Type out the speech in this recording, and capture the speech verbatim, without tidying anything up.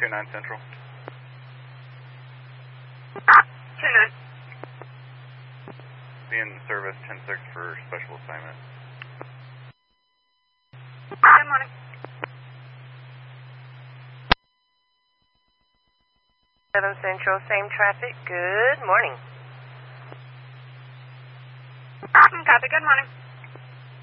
two nine Central. two nine. Be in service ten six for special assignment. Good morning. seven Central, same traffic. Good morning. Copy, good morning.